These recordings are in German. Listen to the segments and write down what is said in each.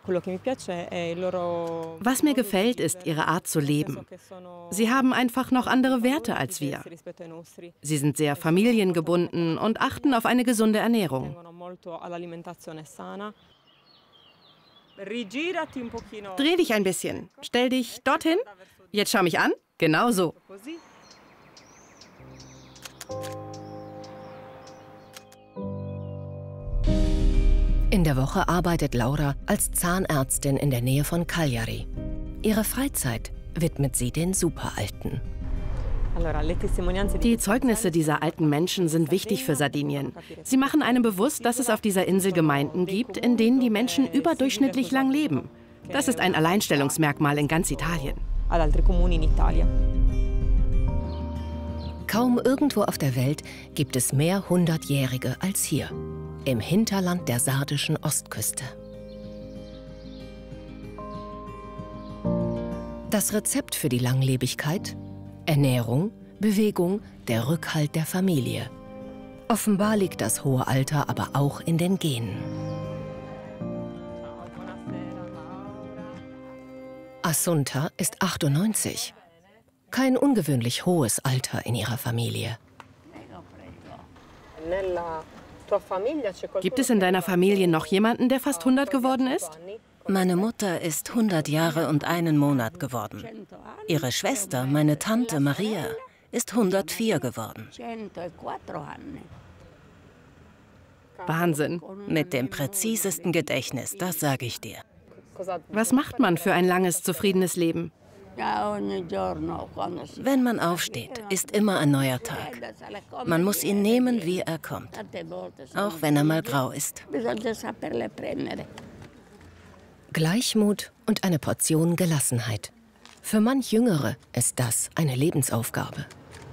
Was mir gefällt, ist ihre Art zu leben. Sie haben einfach noch andere Werte als wir. Sie sind sehr familiengebunden und achten auf eine gesunde Ernährung. Dreh dich ein bisschen. Stell dich dorthin. Jetzt schau mich an. Genau so. In der Woche arbeitet Laura als Zahnärztin in der Nähe von Cagliari. Ihre Freizeit widmet sie den Superalten. Die Zeugnisse dieser alten Menschen sind wichtig für Sardinien. Sie machen einem bewusst, dass es auf dieser Insel Gemeinden gibt, in denen die Menschen überdurchschnittlich lang leben. Das ist ein Alleinstellungsmerkmal in ganz Italien. Kaum irgendwo auf der Welt gibt es mehr Hundertjährige als hier, im Hinterland der sardischen Ostküste. Das Rezept für die Langlebigkeit? Ernährung, Bewegung, der Rückhalt der Familie. Offenbar liegt das hohe Alter aber auch in den Genen. Assunta ist 98. Kein ungewöhnlich hohes Alter in ihrer Familie. Gibt es in deiner Familie noch jemanden, der fast 100 geworden ist? Meine Mutter ist 100 Jahre und 1 Monat geworden. Ihre Schwester, meine Tante Maria, ist 104 geworden. Wahnsinn. Mit dem präzisesten Gedächtnis, das sage ich dir. Was macht man für ein langes, zufriedenes Leben? Wenn man aufsteht, ist immer ein neuer Tag. Man muss ihn nehmen, wie er kommt, auch wenn er mal grau ist. Gleichmut und eine Portion Gelassenheit. Für manch Jüngere ist das eine Lebensaufgabe.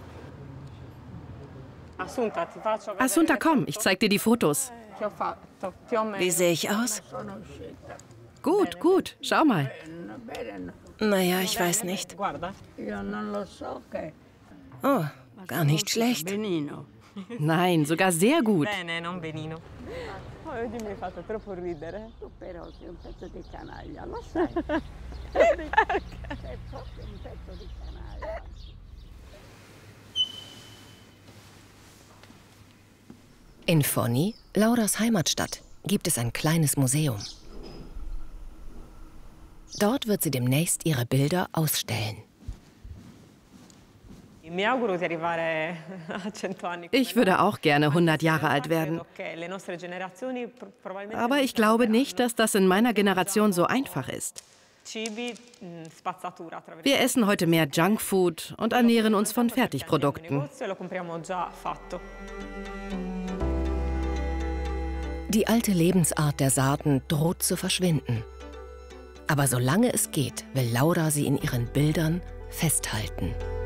Assunta, komm, ich zeig dir die Fotos. Wie sehe ich aus? Gut, gut, schau mal. Naja, ich weiß nicht. Oh, gar nicht schlecht. Nein, sogar sehr gut. In Foni, Lauras Heimatstadt, gibt es ein kleines Museum. Dort wird sie demnächst ihre Bilder ausstellen. Ich würde auch gerne 100 Jahre alt werden. Aber ich glaube nicht, dass das in meiner Generation so einfach ist. Wir essen heute mehr Junkfood und ernähren uns von Fertigprodukten. Die alte Lebensart der Sarden droht zu verschwinden. Aber solange es geht, will Laura sie in ihren Bildern festhalten.